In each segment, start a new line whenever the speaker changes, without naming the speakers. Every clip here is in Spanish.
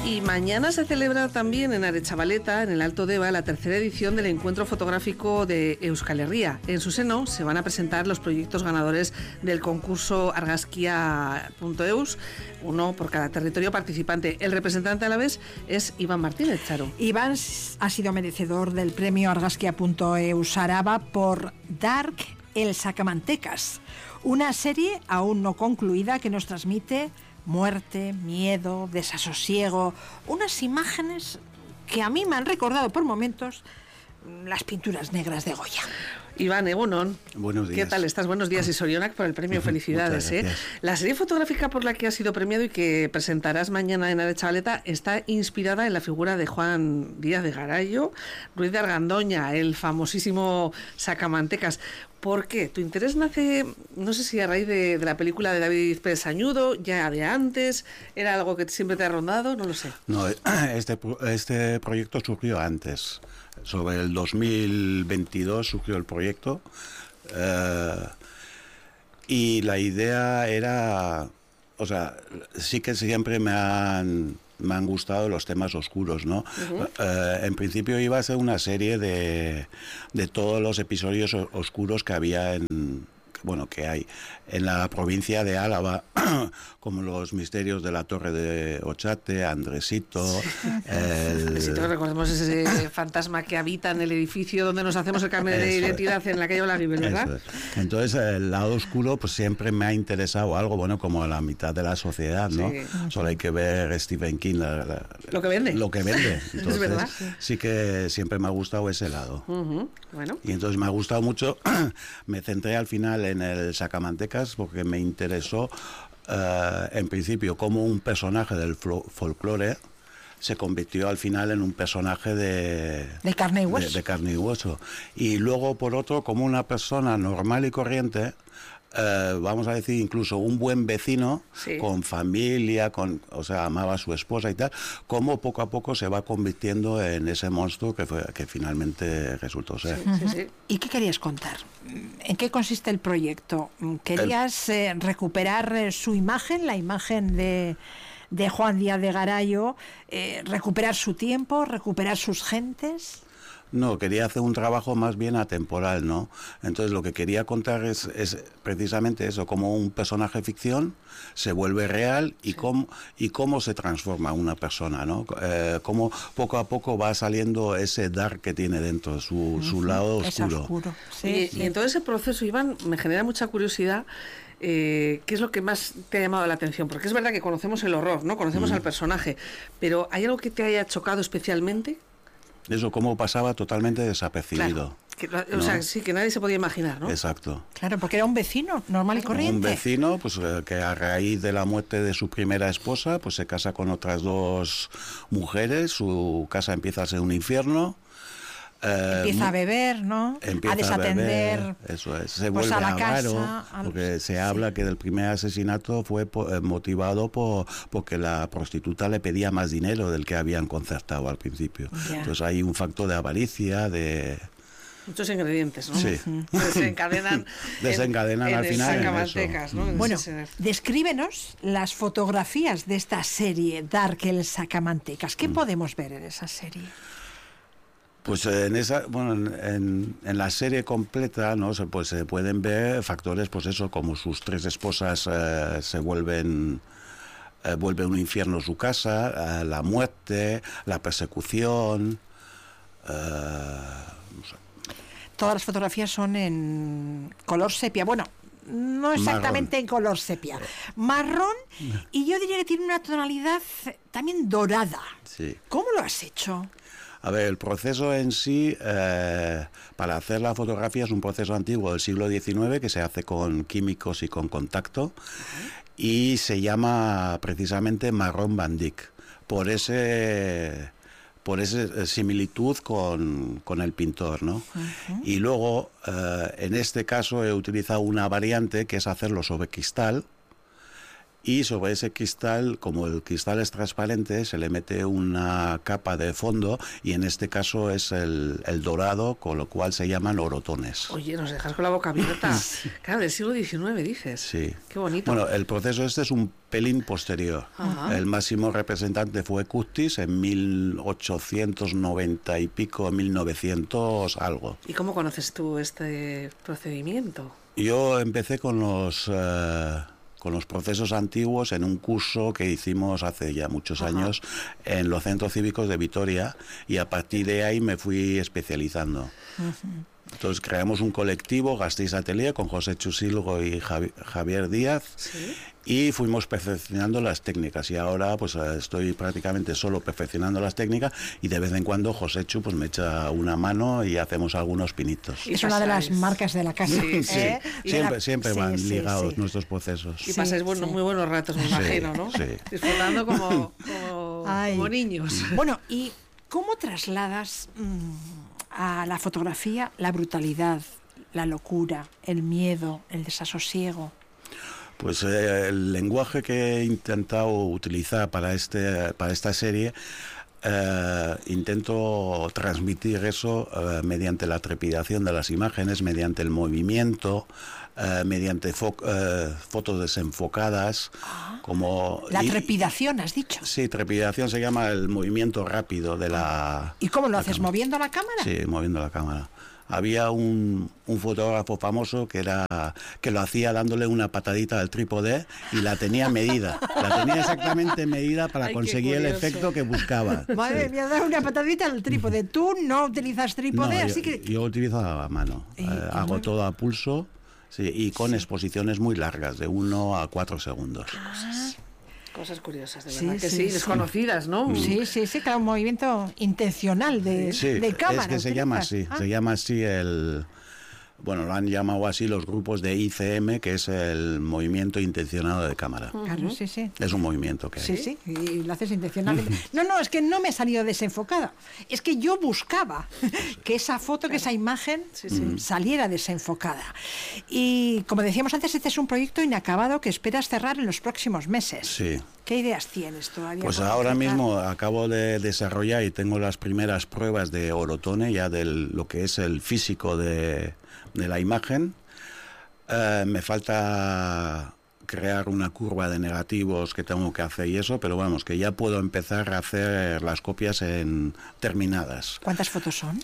Y mañana se celebra también en Aretxabaleta, en el Alto Deba, la tercera edición del Encuentro Fotográfico de Euskal Herria. En su seno se van a presentar los proyectos ganadores del concurso argazkia.eus, uno por cada territorio participante. El representante a la vez es Iván Martínez, Charo.
Iván ha sido merecedor del premio argazkia.eus Araba por Dark el Sacamantecas, una serie aún no concluida que nos transmite muerte, miedo, desasosiego, unas imágenes que a mí me han recordado por momentos las pinturas negras de Goya.
Iván, egunon.
Buenos días.
¿Qué tal estás? Buenos días y sorionak por el premio. Felicidades. La serie fotográfica por la que has sido premiado y que presentarás mañana en Aretxabaleta está inspirada en la figura de Juan Díaz de Garayo, Ruiz de Argandoña, el famosísimo Sacamantecas. ¿Por qué? ¿Tu interés nace, no sé si a raíz de la película de David Pérez Sañudo, ya de antes? ¿Era algo que siempre te ha rondado? No lo sé.
No, este proyecto surgió antes. Sobre el 2022 surgió el proyecto y la idea era, o sea, sí que siempre me han gustado los temas oscuros, ¿no? En principio iba a ser una serie de todos los episodios oscuros que había que hay en la provincia de Álava, como los misterios de la Torre de Ochate, Andresito.
Andresito, recordemos ese fantasma que habita en el edificio donde nos hacemos el carnet de identidad en la calle Olaguibel, ¿verdad?
Entonces, el lado oscuro pues siempre me ha interesado algo, bueno, como la mitad de la sociedad, ¿no? Sí. Solo hay que ver Stephen King,
lo que vende.
Lo que vende. Entonces,
es verdad.
Sí que siempre me ha gustado ese lado.
Bueno.
Y entonces me ha gustado mucho. Me centré al final en el Sacamantecas porque me interesó en principio como un personaje del folclore se convirtió al final en un personaje de
carne y hueso.
De carne y hueso. Y luego por otro como una persona normal y corriente, vamos a decir incluso un buen vecino, sí, con familia, o sea, amaba a su esposa y tal, como poco a poco se va convirtiendo en ese monstruo que finalmente resultó ser.
Sí. ¿Y qué querías contar? ¿En qué consiste el proyecto? ¿Querías recuperar su imagen, la imagen de Juan Díaz de Garayo, recuperar su tiempo, recuperar sus gentes?
No, quería hacer un trabajo más bien atemporal, ¿no? Entonces lo que quería contar es precisamente eso, cómo un personaje ficción se vuelve real y, sí, cómo se transforma una persona, ¿no? Cómo poco a poco va saliendo ese dark que tiene dentro, su lado oscuro.
Oscuro. Sí,
y en todo ese proceso, Iván, me genera mucha curiosidad. ¿Qué es lo que más te ha llamado la atención? Porque es verdad que conocemos el horror, ¿no? Conocemos al personaje, pero ¿hay algo que te haya chocado especialmente?
Eso, cómo pasaba totalmente desapercibido.
Claro, o sea, sí, que nadie se podía imaginar, ¿no?
Exacto.
Claro, porque era un vecino normal y corriente.
Un vecino, pues que a raíz de la muerte de su primera esposa, pues se casa con otras dos mujeres, su casa empieza a ser un infierno.
Empieza a beber, ¿no?
Empieza
a desatender.
A beber, eso es. Se
pues
vuelve
a la
avaro,
casa,
porque se habla que el primer asesinato fue motivado porque la prostituta le pedía más dinero del que habían concertado al principio.
Ya.
Entonces hay un factor de avaricia, de...
Muchos ingredientes, ¿no?
Sí.
Desencadenan
al final
Sacamantecas, ¿no?
Bueno, descríbenos las fotografías de esta serie Dark el Sacamantecas. ¿Qué podemos ver en esa serie?
Pues en la serie completa, ¿no? Se pueden ver factores, pues eso, como sus tres esposas se vuelve un infierno su casa, la muerte, la persecución.
Todas las fotografías son en color sepia. Bueno, no exactamente marrón. En color sepia. Marrón, y yo diría que tiene una tonalidad también dorada.
Sí.
¿Cómo lo has hecho?
A ver, el proceso en sí, para hacer la fotografía es un proceso antiguo del siglo XIX que se hace con químicos y con contacto y se llama precisamente marrón Van Dyck, por esa similitud con el pintor, ¿no? Y luego, en este caso he utilizado una variante que es hacerlo sobre cristal y sobre ese cristal, como el cristal es transparente, se le mete una capa de fondo y en este caso es el dorado, con lo cual se llaman orotones.
Oye, nos dejas con la boca abierta. Claro, del siglo XIX, dices.
Sí.
Qué bonito.
Bueno, el proceso este es un pelín posterior.
Ajá.
El máximo representante fue Custis en 1890 y pico, 1900 algo.
¿Y cómo conoces tú este procedimiento?
Yo empecé con los procesos antiguos en un curso que hicimos hace ya muchos años en los centros cívicos de Vitoria, y a partir de ahí me fui especializando. Entonces creamos un colectivo, Gasteiz Atelier, con José Chusilgo y Javier Díaz,
¿Sí?
y fuimos perfeccionando las técnicas, y ahora pues estoy prácticamente solo perfeccionando las técnicas, y de vez en cuando José Chu pues me echa una mano y hacemos algunos pinitos.
Es una de las marcas de la casa.
Sí,
Sí, siempre van ligados nuestros procesos.
Y pasáis muy buenos ratos, me imagino, ¿no?
Sí.
Disfrutando como niños.
Bueno, ¿y cómo trasladas a la fotografía la brutalidad, la locura, el miedo, el desasosiego?
Pues el lenguaje que he intentado utilizar para esta serie, intento transmitir eso mediante la trepidación de las imágenes, mediante el movimiento, mediante fotos desenfocadas. Como
La trepidación, has dicho.
Sí, trepidación se llama el movimiento rápido de la...
¿Y cómo lo haces?
cámara.
¿Moviendo la cámara?
Sí, moviendo la cámara. Había un fotógrafo famoso que lo hacía dándole una patadita al trípode y la tenía medida. La tenía exactamente medida para conseguir el efecto que buscaba.
Madre mía, dar una patadita al trípode. Tú no utilizas trípode, así que...
Yo utilizo a mano. Hago todo a pulso, sí, y con exposiciones muy largas, de 1 a 4 segundos.
Cosas curiosas, de verdad que sí, desconocidas, ¿no?
Sí, claro, un movimiento intencional de cámara.
Es que se llama así, bueno, lo han llamado así los grupos de ICM, que es el movimiento intencionado de cámara.
Claro, sí.
Es un movimiento que hay.
Sí, y lo haces intencionalmente. No, es que no me he salido desenfocada. Es que yo buscaba que esa foto, que esa imagen saliera desenfocada. Y como decíamos antes, este es un proyecto inacabado que esperas cerrar en los próximos meses.
Sí.
¿Qué ideas tienes todavía?
Pues ahora mismo acabo de desarrollar y tengo las primeras pruebas de orotone, ya de lo que es el físico de la imagen. Me falta crear una curva de negativos que tengo que hacer y eso, pero vamos, que ya puedo empezar a hacer las copias terminadas.
¿Cuántas fotos son?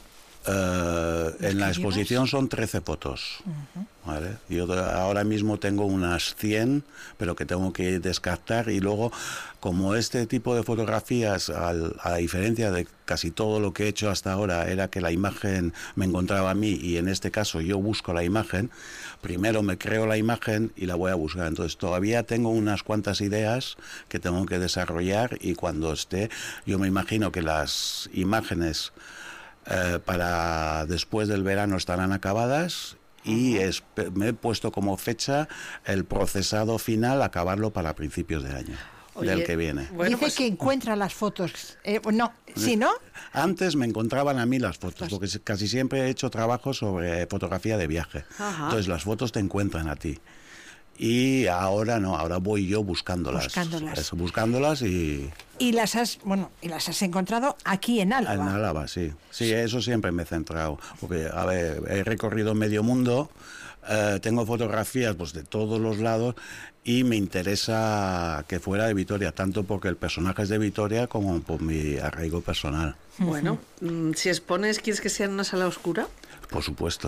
En la exposición son 13 fotos. ¿Vale? Yo ahora mismo tengo unas 100, pero que tengo que descartar, y luego, como este tipo de fotografías, a diferencia de casi todo lo que he hecho hasta ahora, era que la imagen me encontraba a mí, y en este caso yo busco la imagen, primero me creo la imagen y la voy a buscar. Entonces todavía tengo unas cuantas ideas que tengo que desarrollar, y cuando esté, yo me imagino que las imágenes para después del verano estarán acabadas, y me he puesto como fecha el procesado final, acabarlo para principios de año.
Oye,
del que viene.
Bueno, dice que encuentra las fotos. ¿Sí, no?
Antes me encontraban a mí las fotos, porque casi siempre he hecho trabajo sobre fotografía de viaje. Entonces las fotos te encuentran a ti. Y ahora no, ahora voy yo buscándolas. Buscándolas y
las has encontrado aquí en Álava.
En Álava, sí. Sí, eso siempre me he centrado. Porque, a ver, he recorrido medio mundo, tengo fotografías pues de todos los lados, y me interesa que fuera de Vitoria, tanto porque el personaje es de Vitoria como por mi arraigo personal.
Bueno, si expones, ¿quieres que sea en una sala oscura?
Por supuesto.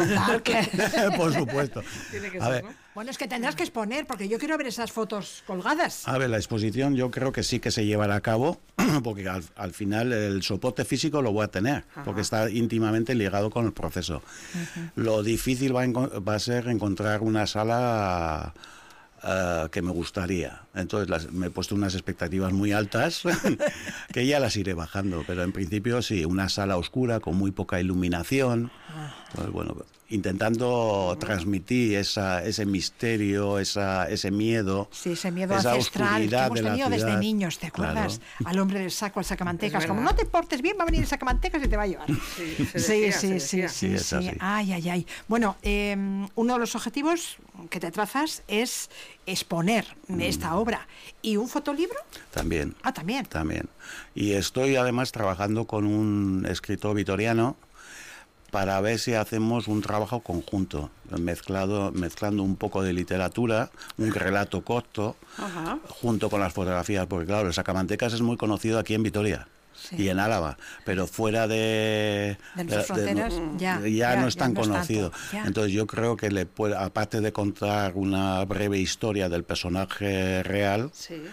Por
supuesto.
Tiene que
a
ser,
ver,
¿no?
Bueno, es que tendrás que exponer, porque yo quiero ver esas fotos colgadas.
A ver, la exposición yo creo que sí que se llevará a cabo, porque al final el soporte físico lo voy a tener, porque está íntimamente ligado con el proceso. Lo difícil va a ser encontrar una sala que me gustaría. Entonces me he puesto unas expectativas muy altas que ya las iré bajando, pero en principio sí, una sala oscura con muy poca iluminación, pues bueno, intentando transmitir ese misterio, ese miedo.
Sí, ese miedo
esa
ancestral que hemos tenido
de
desde niños, ¿te acuerdas? Claro. Al hombre del saco, al sacamantecas, como no te portes bien, va a venir el sacamantecas y te va a llevar.
Sí.
Ay. Bueno, uno de los objetivos que te trazas es exponer esta obra. ¿Y un fotolibro?
También.
Ah, también.
También. Y estoy además trabajando con un escritor vitoriano para ver si hacemos un trabajo conjunto, mezclando un poco de literatura, un relato corto, junto con las fotografías, porque claro, el Sacamantecas es muy conocido aquí en Vitoria. Sí. Y en Álava, pero fuera de
nuestras fronteras
ya no es tan conocido. Entonces yo creo que aparte de contar una breve historia del personaje real,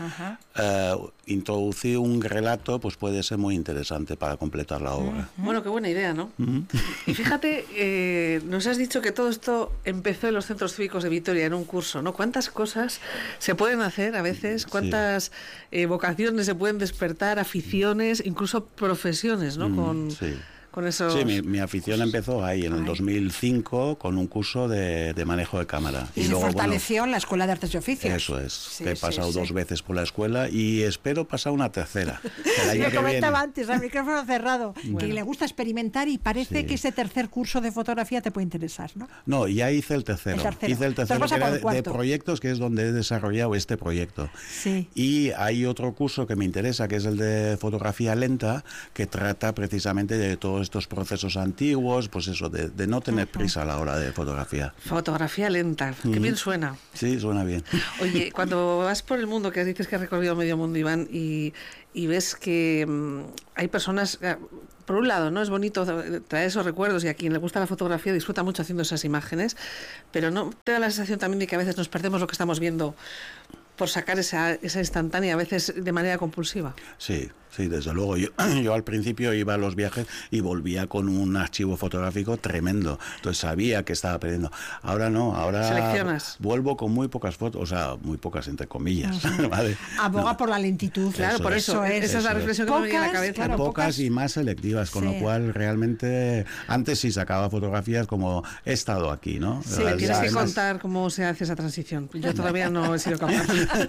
introducir un relato pues puede ser muy interesante para completar la obra.
Bueno, qué buena idea, ¿no? Y fíjate, nos has dicho que todo esto empezó en los centros cívicos de Vitoria, en un curso, ¿no? ¿Cuántas cosas se pueden hacer a veces? ¿Cuántas vocaciones se pueden despertar, aficiones, incluso profesiones, ¿no? Con esos...
Sí, mi afición empezó ahí, en el 2005, con un curso de manejo de cámara.
Y luego, se fortaleció en la Escuela de Artes y Oficios.
Eso es, sí, he pasado 2 veces por la escuela y espero pasar una tercera.
Lo comentaba antes, al micrófono cerrado, que le gusta experimentar y parece que ese tercer curso de fotografía te puede interesar, ¿no?
No, ya hice el tercero. Hice el tercero, que era de proyectos, que es donde he desarrollado este proyecto. Sí. Y hay otro curso que me interesa, que es el de fotografía lenta, que trata precisamente de todo estos procesos antiguos, pues eso, de no tener prisa a la hora de fotografía.
Fotografía lenta, qué bien suena.
Sí, suena bien.
Oye, cuando vas por el mundo, que dices que has recorrido medio mundo, Iván, y ves que hay personas... Por un lado, ¿no? Es bonito traer esos recuerdos y a quien le gusta la fotografía disfruta mucho haciendo esas imágenes, pero ¿no te da la sensación también de que a veces nos perdemos lo que estamos viendo por sacar esa instantánea, a veces de manera compulsiva?
Sí, desde luego. Yo al principio iba a los viajes y volvía con un archivo fotográfico tremendo. Entonces sabía que estaba perdiendo. Ahora no, ahora
seleccionas.
Vuelvo con muy pocas fotos, o sea, muy pocas entre comillas. ¿Vale?
Aboga por la lentitud.
Claro, por eso es. Esa es la reflexión que me viene a la cabeza.
Claro, pocas y más selectivas, con lo cual realmente antes sí sacaba fotografías como he estado aquí, ¿no?
Sí, tienes que contar cómo se hace esa transición. Yo todavía no he sido capaz.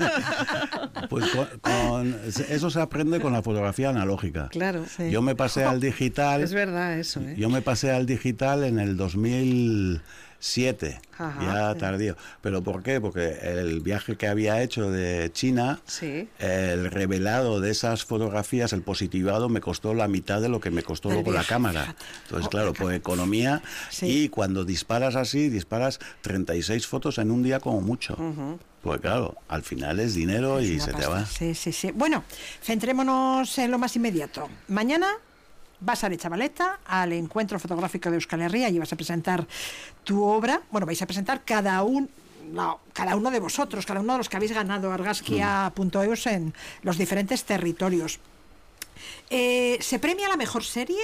Pues eso se aprende con la fotografía analógica.
Claro. Sí.
Yo me pasé al digital.
Es verdad eso, ¿eh?
Yo me pasé al digital en el 2007, ya tardío. ¿Pero por qué? Porque el viaje que había hecho de China, el revelado de esas fotografías, el positivado, me costó la mitad de lo que me costó luego la cámara. Entonces, claro, por economía, y cuando disparas así, disparas 36 fotos en un día como mucho. Pues claro, al final es dinero y se te va.
Sí. Bueno, centrémonos en lo más inmediato. Mañana vas a Aretxabaleta, al encuentro fotográfico de Euskal Herria, y vas a presentar tu obra. Bueno, vais a presentar cada uno de vosotros, cada uno de los que habéis ganado argazkia.eus en los diferentes territorios. ¿Se premia la mejor serie?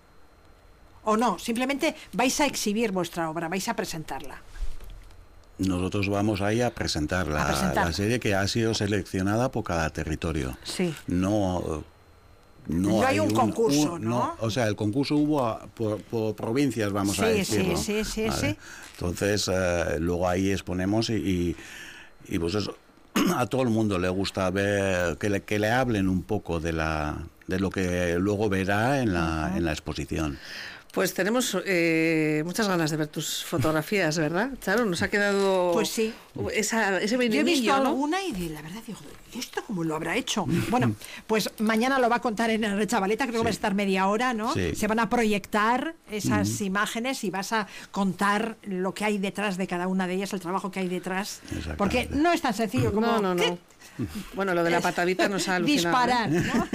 ¿O no? Simplemente vais a exhibir vuestra obra, vais a presentarla.
Nosotros vamos ahí a presentar la serie que ha sido seleccionada por cada territorio. Sí. No hay un concurso, ¿no? O sea, el concurso hubo por provincias, vamos a decirlo.
Sí.
Entonces, luego ahí exponemos y pues eso, a todo el mundo le gusta ver, que le hablen un poco de lo que luego verá en la exposición.
Pues tenemos muchas ganas de ver tus fotografías, ¿verdad, Charo? Nos ha quedado ese venenillo,
yo he visto
¿no?
alguna y la verdad digo, ¿y esto cómo lo habrá hecho? Bueno, pues mañana lo va a contar en Aretxabaleta, creo que va a estar media hora, ¿no? Sí. Se van a proyectar esas imágenes y vas a contar lo que hay detrás de cada una de ellas, el trabajo que hay detrás. Porque no es tan sencillo como...
No. Bueno, lo de la patadita nos ha alucinado.
Disparar, ¿no?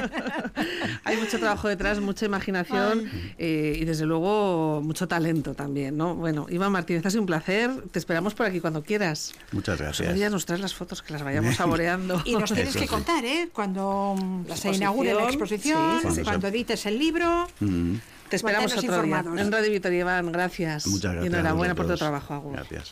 Hay mucho trabajo detrás, mucha imaginación y desde luego mucho talento también, ¿no? Bueno, Iván Martínez, ha sido un placer. Te esperamos por aquí cuando quieras.
Muchas gracias.
Pues ya nos traes las fotos, que las vayamos saboreando.
Y nos tienes que contar, cuando se inaugure la exposición, cuando edites el libro.
Te esperamos otro día. En Radio Vitoria, Iván, gracias.
Muchas gracias.
Y enhorabuena por tu trabajo, Agur.
Gracias.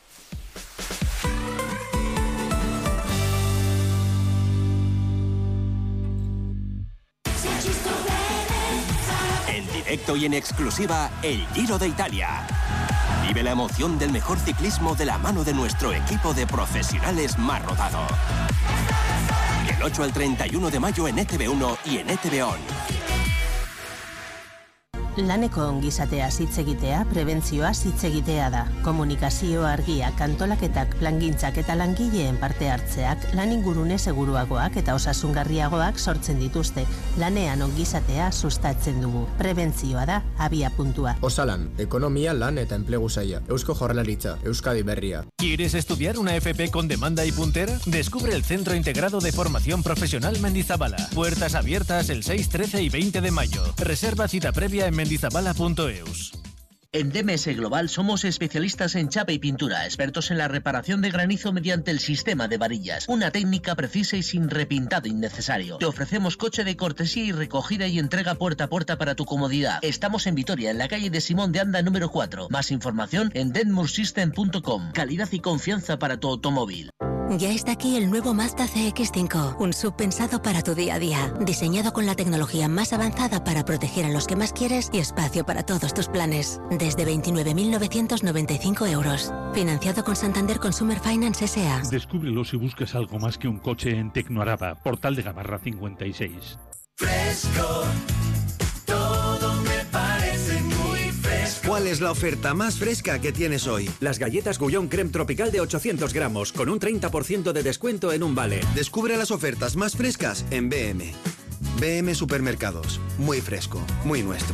Directo y en exclusiva, el Giro de Italia. Vive la emoción del mejor ciclismo de la mano de nuestro equipo de profesionales más rodado. Del 8 al 31 de mayo en ETV1 y en ETV On.
Laneko ongizatea hitz egitea, prebentzioa hitz egitea da. Komunikazio argiak, antolaketak, plangintzak eta langileen parte hartzeak lan ingurune seguruagoak eta osasungarriagoak sortzen dituzte. Lanean ongizatea sustatzen dugu. Prebentzioa da abiapuntua.
Osalan, ekonomia, lan eta enplegu saila. Eusko Jaurlaritza, Euskadi Berria.
¿Quieres estudiar una FP con demanda y puntera? Descubre el Centro Integrado de Formación Profesional Mendizabala. Puertas abiertas el 6, 13 y 20 de mayo. Reserva cita previa en mendizabala.eus.
En DMS Global somos especialistas en chapa y pintura, expertos en la reparación de granizo mediante el sistema de varillas. Una técnica precisa y sin repintado innecesario. Te ofrecemos coche de cortesía y recogida y entrega puerta a puerta para tu comodidad. Estamos en Vitoria, en la calle de Simón de Anda número 4. Más información en denmursystem.com. Calidad y confianza para tu automóvil.
Ya está aquí el nuevo Mazda CX-5, un SUV pensado para tu día a día, diseñado con la tecnología más avanzada para proteger a los que más quieres y espacio para todos tus planes. Desde 29.995 euros. Financiado con Santander Consumer Finance S.A.
Descúbrelo si buscas algo más que un coche en Tecnoaraba, Portal de Gamarra 56.
Fresco, todo me parece muy fresco.
¿Cuál es la oferta más fresca que tienes hoy?
Las galletas Gullón Creme Tropical de 800 gramos, con un 30% de descuento en un vale.
Descubre las ofertas más frescas en BM. BM Supermercados. Muy fresco, muy nuestro.